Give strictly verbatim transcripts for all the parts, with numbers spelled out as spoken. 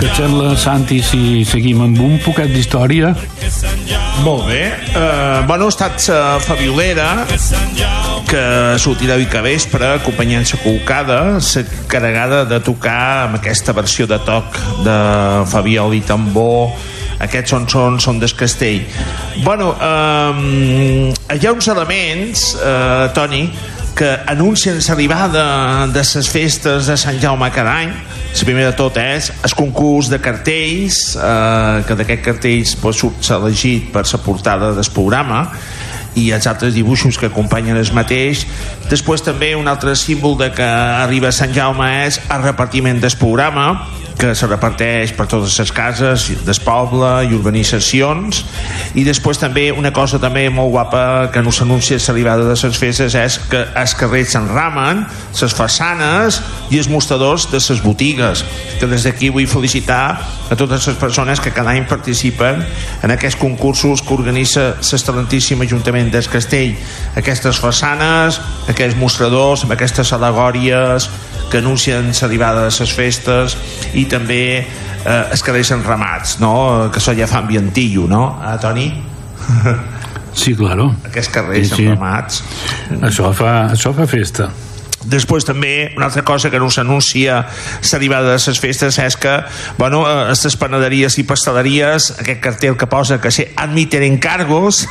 Deixem la Santi si seguim amb un poquet d'història. Molt bé. Uh, bueno, ha estat uh, Fabiolera, que sortirà avui que vespre acompanyant la Colcada, s'encarregada de tocar amb aquesta versió de toc de Fabiol i tambor. Aquests són, són, són del Castell. Bueno, um, hi ha uns elements, uh, Toni, que anuncien l'arribada de les festes de Sant Jaume cada any. La primera de tot és el concurs de cartells, eh, que d'aquest cartells pues, surt elegit per la portada del programa i els altres dibuixos que acompanyen el mateix. Després també un altre símbol de que arriba a Sant Jaume és el repartiment del programa, que se reparteix per totes les cases del poble i urbanitzacions. I després també una cosa també molt guapa que no s'anuncia l'arribada de les festes és que els carrers s'enramen, les façanes i els mostradors de les botigues, que des d'aquí vull felicitar a totes les persones que cada any participen en aquests concursos que organitza l'excel·lentíssim Ajuntament del Castell. Aquestes façanes, aquests mostradors amb aquestes al·legòries que anuncien l'arribada de les festes, i també eh, els carrers enramats, no? Que això ja fa ambientillo, no, ah, Toni? Sí, claro. Aquests carrers sí, sí. enramats. Això fa, això fa festa. Després també una altra cosa que no s'anuncia l'arribada de les festes és que, bueno, a les panaderies i pasteleries aquest cartell que posa que se admiten encargos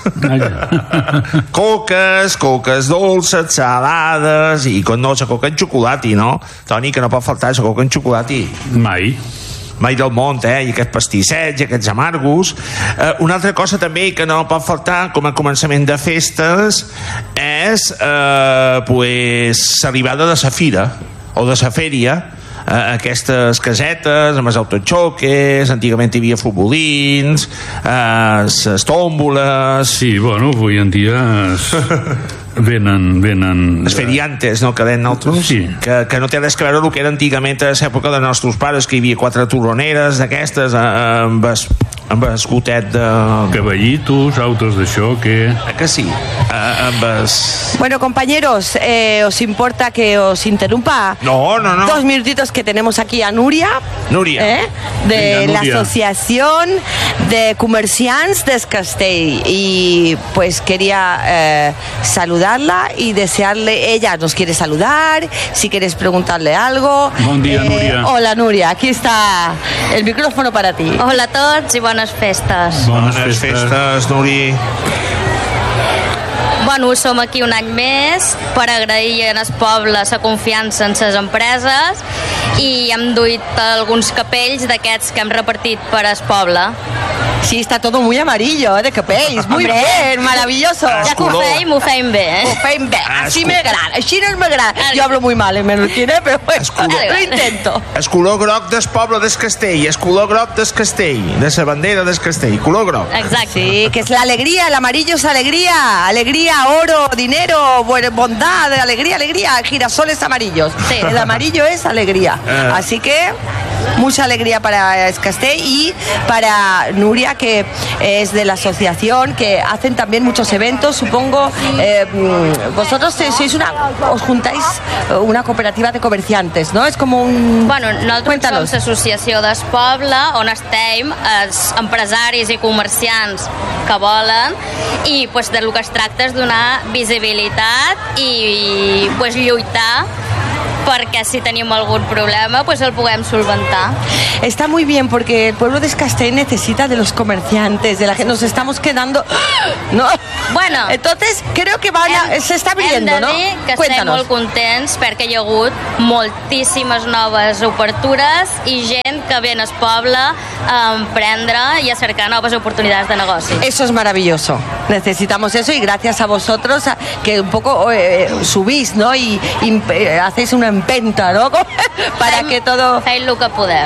coques, coques dolces, salades i com no, la coca en xocolati, no? Toni, que no pot faltar la coca en xocolati. Mai. mai del món, eh? I aquests pastissets i aquests amargos. Eh, una altra cosa també que no pot faltar com a començament de festes és eh, pues, l'arribada de la fira o de la fèria, eh, aquestes casetes amb els autoxoques, antigament hi havia futbolins, eh, les tòmboles. Sí, bueno, avui en dia es... venen, venen... Les feriantes, no?, que deien nosaltres, sí. que, que no té res que veure el que era antigament a l'època de nostres pares, que hi havia quatre torroneres d'aquestes amb el, amb el gotet de... Caballitos, autos de choque... Eh, que sí? Eh, amb el... Bueno, compañeros, eh, ¿os importa que os interrumpa? No, no, no. Dos minutitos que tenemos aquí a Núria. Núria. ¿eh? De Venga, la Núria. Asociación de Comerciants del Castell. Y pues quería eh, saludarla y desearle, ella nos quiere saludar, si quieres preguntarle algo. Bon dia, Núria. Hola, Núria, aquí está el micrófono para ti. Hola a tots i bones festes. Bones festes, festes Núria. Bueno, som aquí un any més per agrair al poble la confiança en les empreses i hem duit alguns capells d'aquests que hem repartit per al poble. Sí, está todo muy amarillo, ¿eh? De capells. Muy Hombre. bien, maravilloso. Ja que ho feim, ho feim bé, eh? Ho feim bé, així Escu- m'agrada, així no m'agrada. Yo hablo muy mal en menorquín, ¿eh? Pero bueno, Escu- lo intento. El color groc del poble del Castell, el color groc del Castell, de la bandera del Castell, color groc. Exacte. Sí, que es la alegría, el amarillo es alegría, alegría, oro, dinero, buena- bondad, alegría, alegría, girasoles amarillos. Sí. El amarillo es alegría. Eh. Así que mucha alegría para Escastell y para Núria, que es de la asociación, que hacen también muchos eventos, supongo. Eh, vosotros sois una, os juntáis una cooperativa de comerciantes, ¿no? Es como un... Bueno, nosaltres Cuéntanos. som l'associació del poble on estem els empresaris i comerciants que volen i pues, del que es tracta és donar visibilitat i pues, lluitar perquè si tenim algun problema pues el puguem solventar. Está muy bien porque el pueblo de Escastell necesita de los comerciantes, de la que nos estamos quedando, ¿no? Bueno, entonces creo que van a, se está abriendo, hem de ¿no? dir que estem Cuéntanos. molt contents perquè hi ha hagut moltíssimes noves obertures i gent que ve al poble a emprendre i a cercar noves oportunitats de negoci. Eso es maravilloso. Necesitamos eso y gracias a vosotros a- que un poco eh, subís, ¿no? Y, y, eh, hacéis una empenta, ¿no? Para Fem- que todo... Fem el que podem.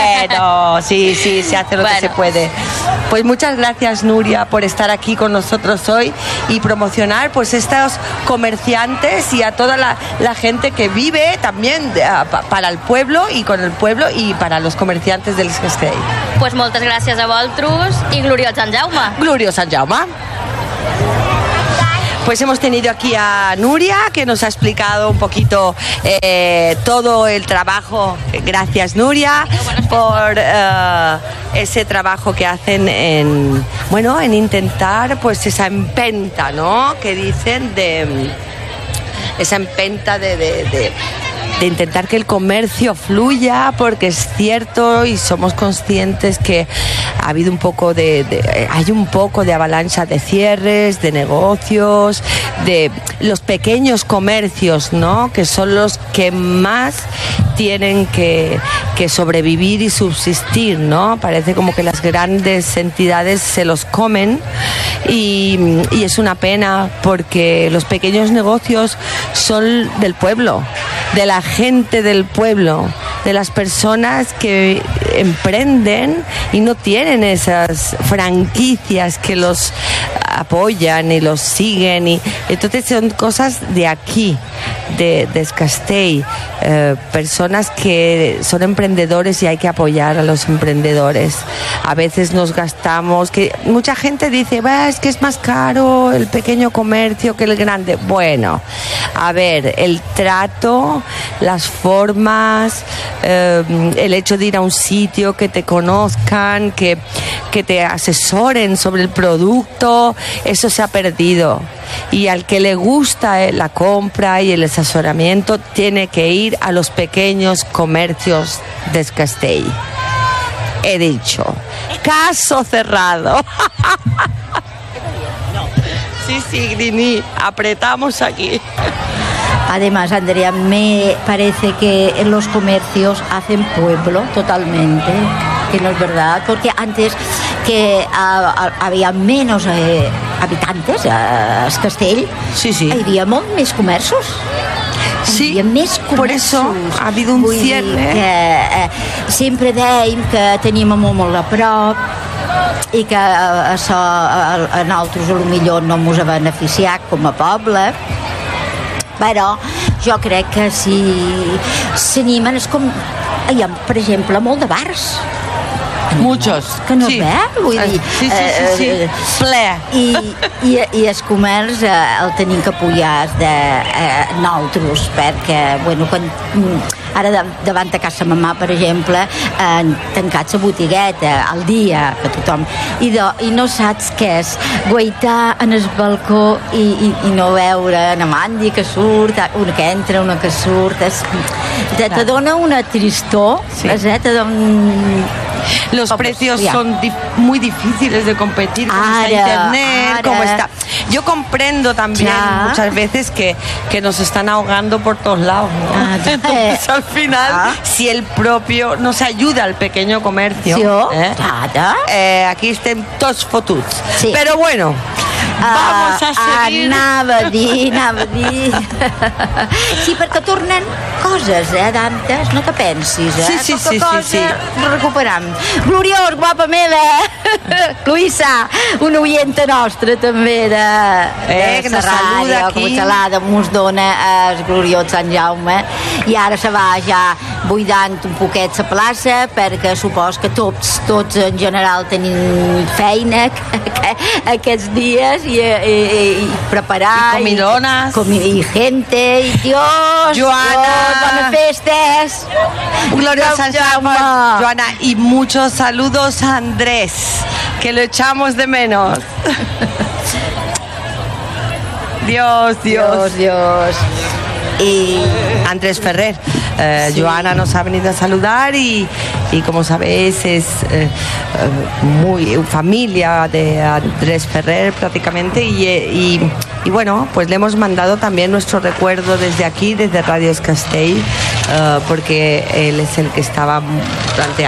Bueno, sí, sí, se hace lo Bueno. que se puede. Pues muchas gracias, Núria, por estar aquí con nosotros hoy y promocionar pues estos comerciantes y a toda la, la gente que vive también de- a- pa- para el pueblo y con el pueblo y para los comerciantes del Castell. Pues moltes gràcies a vosaltres i gloriós Sant Jaume. Gloriós Sant Jaume. pues hemos tenido aquí a Nuria, que nos ha explicado un poquito eh, todo el trabajo. Gracias, Nuria, por eh, ese trabajo que hacen en, bueno, en intentar, pues, esa empenta, ¿no?, que dicen de esa empenta de, de, de de intentar que el comercio fluya, porque es cierto y somos conscientes que ha habido un poco de, de hay un poco de avalancha de cierres, de negocios, de los pequeños comercios, ¿no?, que son los que más tienen que, que sobrevivir y subsistir, ¿no? Parece como que las grandes entidades se los comen y, y es una pena, porque los pequeños negocios son del pueblo, de la gente del pueblo, de las personas que emprenden y no tienen esas franquicias que los apoyan y los siguen, y entonces son cosas de aquí, de, de Escastell, eh, personas que son emprendedores y hay que apoyar a los emprendedores. A veces nos gastamos, que mucha gente dice, bah, es que es más caro el pequeño comercio que el grande. Bueno, a ver, el trato, las formas, eh, el hecho de ir a un sitio, que te conozcan, que, que te asesoren sobre el producto, eso se ha perdido. Y al que le gusta la compra y el asesoramiento, tiene que ir a los pequeños comercios de Escastell. He dicho, caso cerrado. Sí, sí, Grini, apretamos aquí. Además, Andrea, me parece que los comercios hacen pueblo totalmente, que no es verdad, porque antes que a, a, había menos eh, habitantes a Escastell, sí, sí, hi havia molt més comerços. Sí, més por eso ha habido un Vull cierre. Dir que, eh, sempre dèiem que teníem molt, molt a prop i que eh, això a, a nosaltres potser no ens ha beneficiat com a poble, però jo crec que si s'animen és com hi ha, per exemple, molt de bars. Muchos. Que no sí. es ve, vull dir... Sí, sí, sí, sí. Eh, ple. I, i, I el comerç eh, el tenim que apoyar de eh, nosaltres, perquè, bueno, quan... Ara davant de casa mamà, per exemple, han tancat la botigueta al dia, que tothom... I, do, i no saps què és guaitar en el balcó i, i, i no veure una mandi que surt, una que entra, una que surt... Es, te, te dona una tristor, sí. eh, te dona... Los precios ya. son dif muy difíciles de competir con Ara, internet, ara. como está. Yo comprendo también ya. muchas veces que, que nos están ahogando por todos lados, ¿no? Ah, Entonces, eh. al final, ah. si el propio no se ayuda al pequeño comercio, sí, ¿eh? Eh, aquí estén tots fotuts. Sí. Pero bueno, vamos a seguir. Anava a dir, anava a dir... Sí, perquè tornen coses, eh, d'antes, no te pensis, eh? Sí, sí, Poca sí, cosa sí, sí. recuperam. Gloriós, guapa meva! Luisa, una oienta nostra també de, de eh, que nos saluda aquí. Com xalada mos dona el gloriós Sant Jaume, i ara se va ja buidant un poquet la plaça, perquè supos que tots, tots en general tenim feina aquests dies i, i, i preparar i comilones i, comi, i gente i Dios, Joana, Dios, bones festes, Gloria San Jaume, Joana, y muchos saludos a Andrés, que lo echamos de menos. Dios, Dios, Dios, Dios. Y Andrés Ferrer, eh, sí. Joana nos ha venido a saludar y, y como sabéis es eh, muy familia de Andrés Ferrer prácticamente y, y, y bueno, pues le hemos mandado también nuestro recuerdo desde aquí, desde Radio Escastell, eh, porque él es el que estaba durante